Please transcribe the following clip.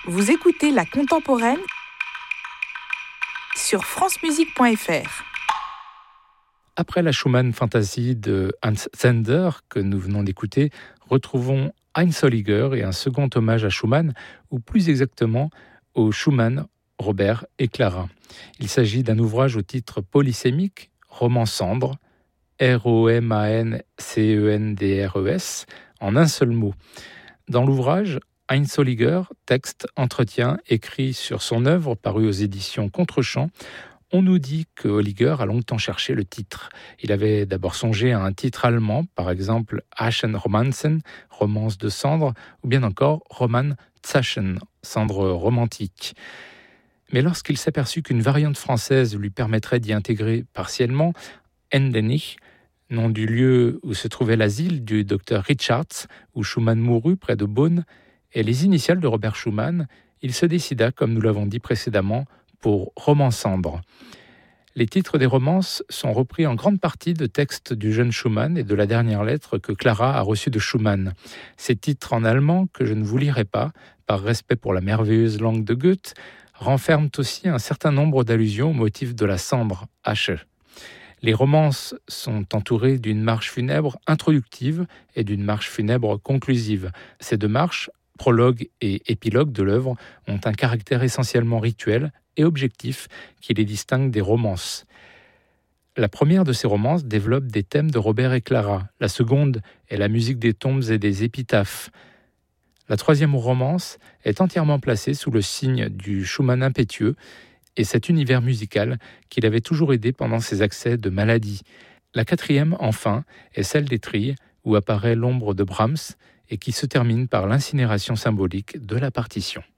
Vous écoutez La Contemporaine sur francemusique.fr. Après la Schumann Fantasy de Hans Zender que nous venons d'écouter, retrouvons Einzolliger et un second hommage à Schumann, ou plus exactement aux Schumann, Robert et Clara. Il s'agit d'un ouvrage au titre polysémique, Roman Cendre, Romancendres, en un seul mot. Dans l'ouvrage, Einzolliger, texte, entretien, écrit sur son œuvre parue aux éditions Contrechamp. On nous dit que Holliger a longtemps cherché le titre. Il avait d'abord songé à un titre allemand, par exemple Aschenromanzen, romance de cendre, ou bien encore Roman Zaschen, cendre romantique. Mais lorsqu'il s'aperçut qu'une variante française lui permettrait d'y intégrer partiellement Endenich, nom du lieu où se trouvait l'asile du docteur Richards, où Schumann mourut près de Bonn, et les initiales de Robert Schumann, il se décida, comme nous l'avons dit précédemment, pour Romancendres. Les titres des romances sont repris en grande partie de textes du jeune Schumann et de la dernière lettre que Clara a reçue de Schumann. Ces titres en allemand, que je ne vous lirai pas, par respect pour la merveilleuse langue de Goethe, renferment aussi un certain nombre d'allusions au motif de la cendre, Asche. Les romances sont entourées d'une marche funèbre introductive et d'une marche funèbre conclusive. Ces deux marches, prologue et épilogue de l'œuvre, ont un caractère essentiellement rituel et objectif qui les distingue des romances. La première de ces romances développe des thèmes de Robert et Clara. La seconde est la musique des tombes et des épitaphes. La troisième romance est entièrement placée sous le signe du Schumann impétueux et cet univers musical qui l'avait toujours aidé pendant ses accès de maladie. La quatrième, enfin, est celle des trilles, où apparaît l'ombre de Brahms et qui se termine par l'incinération symbolique de la partition.